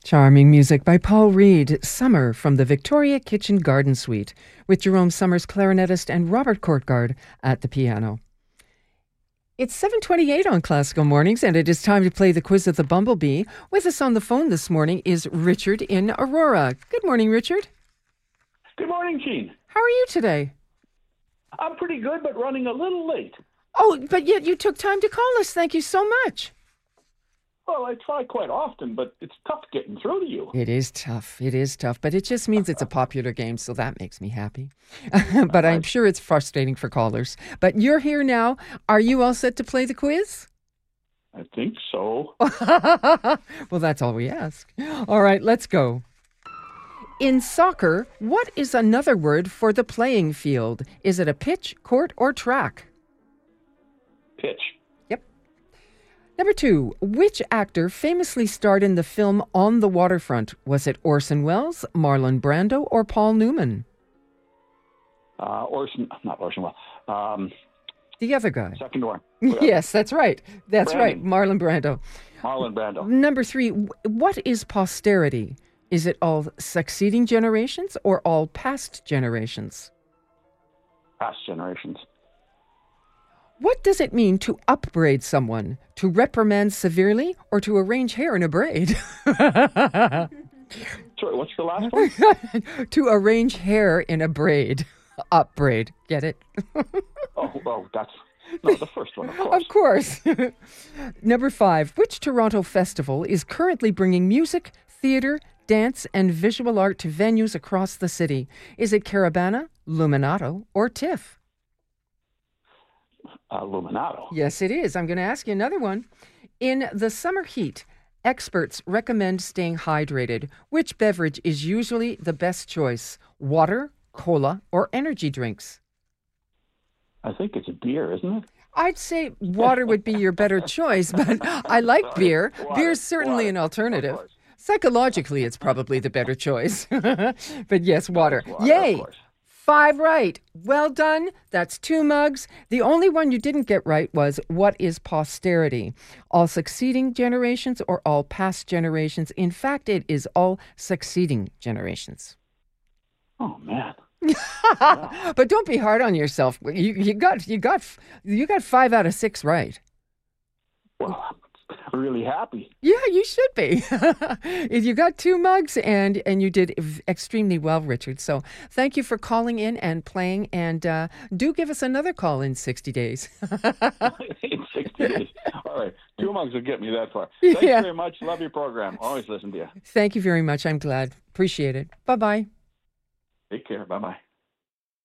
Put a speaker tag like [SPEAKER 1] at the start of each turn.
[SPEAKER 1] Charming music by Paul Reed, Summer from the Victoria Kitchen Garden Suite, with Jerome Summers, clarinetist, and Robert Courtgard at the piano. It's 7:28 on Classical Mornings, and it is time to play the quiz of the Bumblebee. With us on the phone this morning is Richard in Aurora. Good morning, Richard.
[SPEAKER 2] Good morning, Jean.
[SPEAKER 1] How are you today?
[SPEAKER 2] I'm pretty good, but running a little late.
[SPEAKER 1] Oh, but yet you took time to call us. Thank you so much.
[SPEAKER 2] Well, I try quite often, but it's tough getting through to you.
[SPEAKER 1] It is tough. It is tough, but it just means it's a popular game, so that makes me happy. But I'm sure it's frustrating for callers. But you're here now. Are you all set to play the quiz?
[SPEAKER 2] I think so.
[SPEAKER 1] Well, that's all we ask. All right, let's go. In soccer, what is another word for the playing field? Is it a pitch, court, or track?
[SPEAKER 2] Pitch.
[SPEAKER 1] Yep. Number 2, which actor famously starred in the film On the Waterfront? Was it Orson Welles, Marlon Brando, or Paul Newman?
[SPEAKER 2] Not Orson Welles.
[SPEAKER 1] The other guy.
[SPEAKER 2] Second one.
[SPEAKER 1] Yes, that's right. That's
[SPEAKER 2] Brando.
[SPEAKER 1] right. Marlon Brando.
[SPEAKER 2] Marlon Brando.
[SPEAKER 1] Number 3, what is posterity? Is it all succeeding generations or all past generations?
[SPEAKER 2] Past generations.
[SPEAKER 1] What does it mean to upbraid someone? To reprimand severely or to arrange hair in a braid?
[SPEAKER 2] Sorry, what's the last one?
[SPEAKER 1] To arrange hair in a braid. Upbraid. Get it?
[SPEAKER 2] That's... No, the first one, of course.
[SPEAKER 1] Of course. Number 5. Which Toronto festival is currently bringing music, theatre, dance, and visual art to venues across the city? Is it Carabana, Luminato, or TIFF?
[SPEAKER 2] Luminato.
[SPEAKER 1] Yes, it is. I'm going to ask you another one. In the summer heat, experts recommend staying hydrated. Which beverage is usually the best choice? Water, cola, or energy drinks?
[SPEAKER 2] I think it's a beer, isn't it?
[SPEAKER 1] I'd say water would be your better choice, but I like beer. Beer's certainly an alternative. Psychologically, it's probably the better choice. But yes, water. Yay! 5 right. Well done. That's 2 mugs. The only one you didn't get right was, what is posterity? All succeeding generations or all past generations? In fact, it is all succeeding generations.
[SPEAKER 2] Oh, man.
[SPEAKER 1] But don't be hard on yourself. You got 5 out of 6 right.
[SPEAKER 2] Well, I'm really happy.
[SPEAKER 1] Yeah, you should be. You got 2 mugs and you did extremely well, Richard. So thank you for calling in and playing. And do give us another call in 60 days.
[SPEAKER 2] In 60 days. All right. 2 mugs will get me that far. Thanks very much. Love your program. Always listen to you.
[SPEAKER 1] Thank you very much. I'm glad. Appreciate it. Bye-bye.
[SPEAKER 2] Take care. Bye-bye.